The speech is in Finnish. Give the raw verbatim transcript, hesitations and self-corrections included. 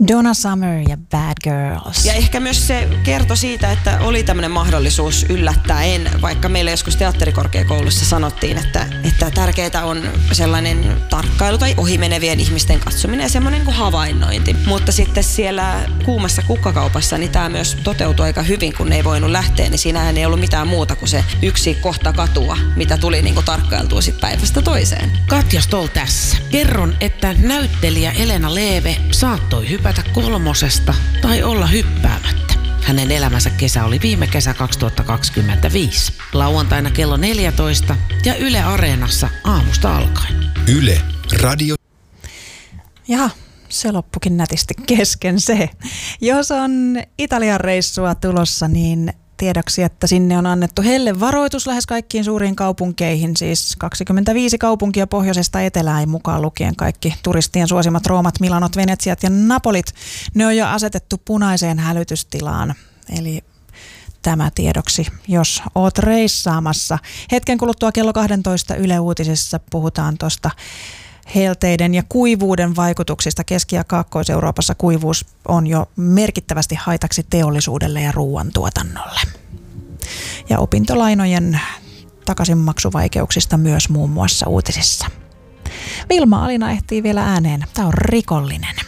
Donna Summer ja Bad Girls. Ja ehkä myös se kertoi siitä, että oli tämmöinen mahdollisuus yllättäen, vaikka meille joskus teatterikorkeakoulussa sanottiin, että, että tärkeää on sellainen tarkkailu tai ohimenevien ihmisten katsominen ja semmoinen kuin havainnointi. Mutta sitten siellä kuumassa kukkakaupassa niin tämä myös toteutui aika hyvin, kun ne ei voinut lähteä, niin siinähän ei ollut mitään muuta kuin se yksi kohta katua, mitä tuli niin kuin tarkkailtua sit päivästä toiseen. Katja Stoll tässä. Kerron, että näyttelijä Elena Leeve saattoi hypätä kolmosesta tai olla hyppäämättä. Hänen elämänsä kesä oli viime kesä kaksituhattakaksikymmentäviisi. Lauantaina kello neljätoista ja Yle Areenassa aamusta alkaen. Yle Radio. Jaha, se loppukin nätisti kesken se. Jos on Italian reissua tulossa, niin tiedoksi, että sinne on annettu hellevaroitus lähes kaikkiin suuriin kaupunkeihin, siis kaksikymmentäviisi kaupunkia pohjoisesta etelään mukaan lukien kaikki turistien suosimat Roomat, Milanot, Venetsiat ja Napolit. Ne on jo asetettu punaiseen hälytystilaan, eli tämä tiedoksi, jos oot reissaamassa. Hetken kuluttua kello kaksitoista Yle Uutisissa puhutaan tuosta helteiden ja kuivuuden vaikutuksista. Keski- ja Kaakkois-Euroopassa kuivuus on jo merkittävästi haitaksi teollisuudelle ja ruoantuotannolle. Ja opintolainojen takaisinmaksuvaikeuksista myös muun muassa uutisissa. Vilma Alina ehtii vielä ääneen. Tämä on Rikollinen.